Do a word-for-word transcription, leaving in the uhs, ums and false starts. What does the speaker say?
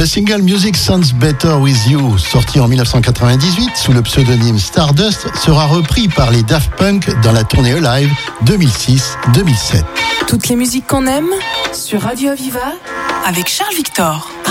Le single Music Sounds Better With You, sorti en dix-neuf cent quatre-vingt-dix-huit sous le pseudonyme Stardust, sera repris par les Daft Punk dans la tournée Alive deux mille six deux mille sept. Toutes les musiques qu'on aime sur Radio Aviva avec Charles Victor.